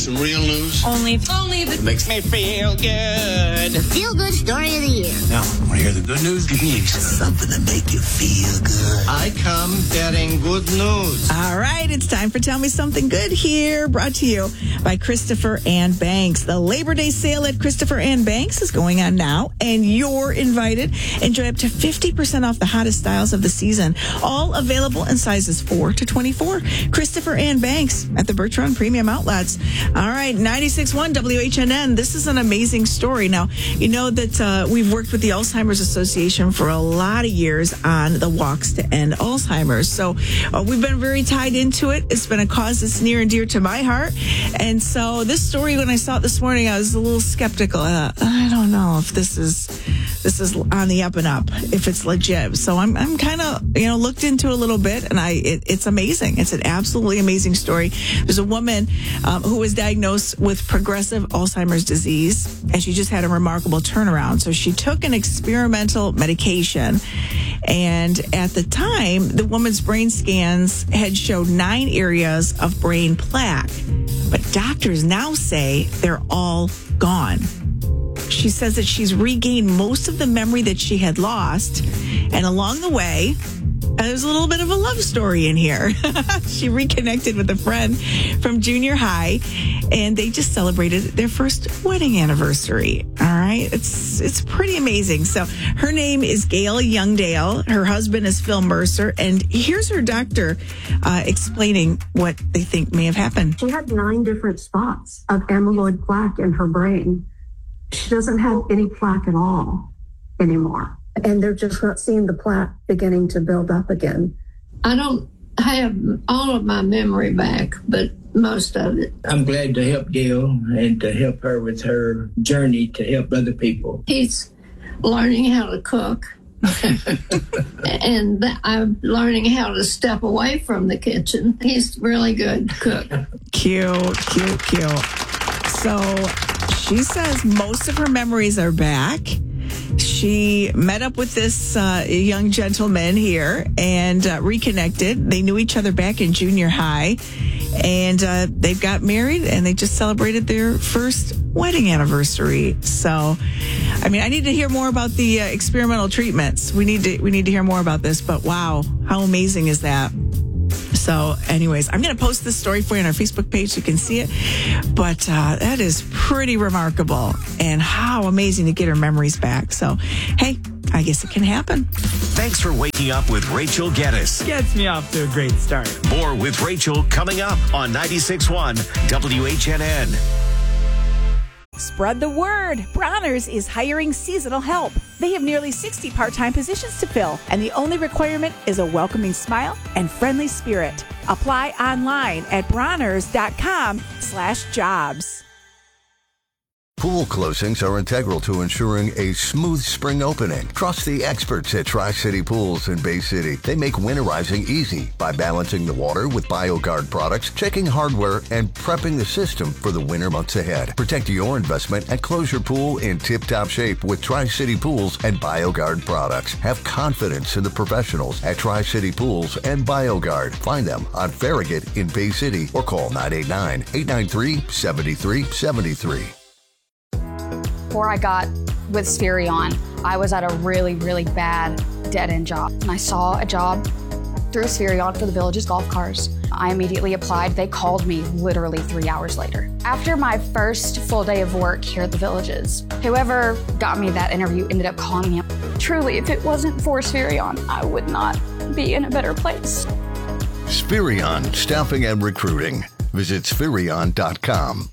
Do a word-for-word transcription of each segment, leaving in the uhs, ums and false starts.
some real news? Only, only the makes me feel good. The feel-good story of the year. Now, want to hear the good news? Good news. Something to make you feel good. I come bearing good news. All right, it's time for Tell Me Something Good here, brought to you by Christopher Ann Banks. The Labor Day sale at Christopher Ann Banks is going on now, and you're invited. Enjoy up to fifty percent off the hottest styles of the season, all available in sizes four to twenty-four. Christopher Ann Banks at the Bertrand Premium Outlets. All right, ninety-six point one W H N N. This is an amazing story. Now, you know that uh, we've worked with the Alzheimer's Association for a lot of years on the walks to end Alzheimer's. So uh, we've been very tied into it. It's been a cause that's near and dear to my heart. And so this story, when I saw it this morning, I was a little skeptical. Uh, I don't know if this is this is on the up and up, if it's legit. So I'm I'm kind of, you know, looked into it a little bit, and I it, it's amazing. It's an absolutely amazing story. There's a woman um, who was diagnosed with progressive Alzheimer's disease, and she just had a remarkable turnaround. So she took an experimental medication, and at the time, the woman's brain scans had showed nine areas of brain plaque, but doctors now say they're all gone. She says that she's regained most of the memory that she had lost, and along the way, there's a little bit of a love story in here. She reconnected with a friend from junior high, and they just celebrated their first wedding anniversary. All right. It's it's pretty amazing. So her name is Gail Youngdale. Her husband is Phil Mercer. And here's her doctor uh, explaining what they think may have happened. She had nine different spots of amyloid plaque in her brain. She doesn't have any plaque at all anymore. And they're just not seeing the plaque beginning to build up again. I don't have all of my memory back, but most of it. I'm glad to help Gail and to help her with her journey to help other people. He's learning how to cook. And I'm learning how to step away from the kitchen. He's really good cook. Cute, cute, cute. So she says most of her memories are back. She met up with this uh, young gentleman here and uh, reconnected. They knew each other back in junior high, and uh, they got married, and they just celebrated their first wedding anniversary. So, I mean, I need to hear more about the uh, experimental treatments. We need to we need to hear more about this. But wow, how amazing is that? So anyways, I'm going to post this story for you on our Facebook page so you can see it. But uh, that is pretty remarkable, and how amazing to get her memories back. So, hey, I guess it can happen. Thanks for waking up with Rachel Geddes. Gets me off to a great start. More with Rachel coming up on ninety-six point one W H N N. Spread the word. Bronner's is hiring seasonal help. They have nearly sixty part-time positions to fill, and the only requirement is a welcoming smile and friendly spirit. Apply online at bronners.com slash jobs. Pool closings are integral to ensuring a smooth spring opening. Trust the experts at Tri-City Pools in Bay City. They make winterizing easy by balancing the water with BioGuard products, checking hardware, and prepping the system for the winter months ahead. Protect your investment and close your pool in tip-top shape with Tri-City Pools and BioGuard products. Have confidence in the professionals at Tri-City Pools and BioGuard. Find them on Farragut in Bay City or call nine eight nine, eight nine three, seven three seven three. Before I got with Spherion, I was at a really, really bad dead-end job. And I saw a job through Spherion for the Villages golf cars. I immediately applied. They called me literally three hours later. After my first full day of work here at the Villages, whoever got me that interview ended up calling me. Truly, if it wasn't for Spherion, I would not be in a better place. Spherion Staffing and Recruiting. Visit Spherion dot com.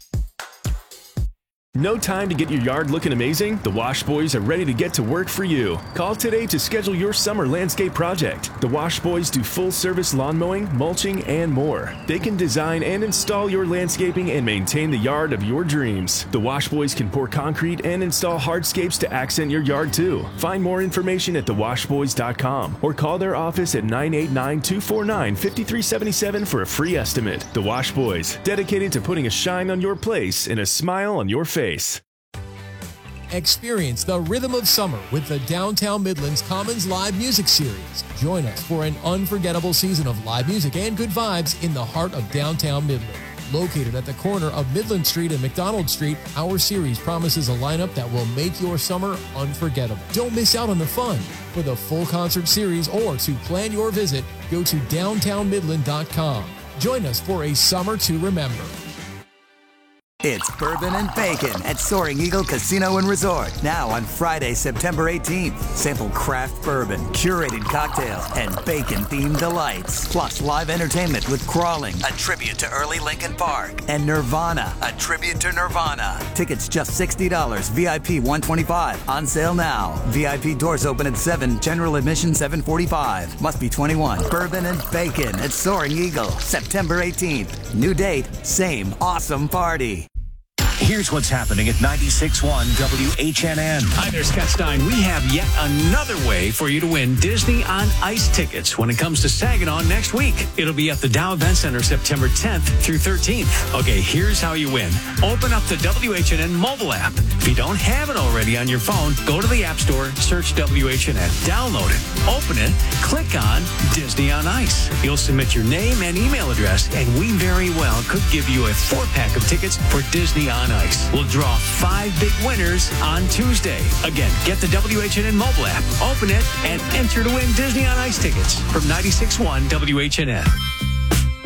No time to get your yard looking amazing? The Wash Boys are ready to get to work for you. Call today to schedule your summer landscape project. The Wash Boys do full-service lawn mowing, mulching, and more. They can design and install your landscaping and maintain the yard of your dreams. The Wash Boys can pour concrete and install hardscapes to accent your yard too. Find more information at the wash boys dot com or call their office at nine eight nine, two four nine, five three seven seven for a free estimate. The Wash Boys, dedicated to putting a shine on your place and a smile on your face. Experience the rhythm of summer with the Downtown Midlands Commons Live Music Series. Join us for an unforgettable season of live music and good vibes in the heart of downtown Midland. Located at the corner of Midland Street and McDonald Street, our series promises a lineup that will make your summer unforgettable. Don't miss out on the fun. For the full concert series or to plan your visit, go to downtown midland dot com. Join us for a summer to remember. It's Bourbon and Bacon at Soaring Eagle Casino and Resort. Now on Friday, September eighteenth. Sample craft bourbon, curated cocktails, and bacon-themed delights. Plus live entertainment with Crawling, a tribute to early Lincoln Park, and Nirvana, a tribute to Nirvana. Tickets just sixty dollars, V I P one hundred twenty-five dollars. On sale now. V I P doors open at seven, general admission seven forty-five. Must be twenty-one. Bourbon and Bacon at Soaring Eagle, September eighteenth. New date, same awesome party. Here's what's happening at ninety-six point one W H N N. Hi there, Scott Stein. We have yet another way for you to win Disney on Ice tickets when it comes to Saginaw next week. It'll be at the Dow Event Center September tenth through thirteenth. Okay, here's how you win. Open up the W H N N mobile app. If you don't have it already on your phone, go to the App Store, search W H N N, download it, open it, click on Disney on Ice. You'll submit your name and email address, and we very well could give you a four-pack of tickets for Disney on Ice. We'll draw five big winners on Tuesday. Again, get the W H N N mobile app, open it, and enter to win Disney on Ice tickets from ninety-six point one W H N N.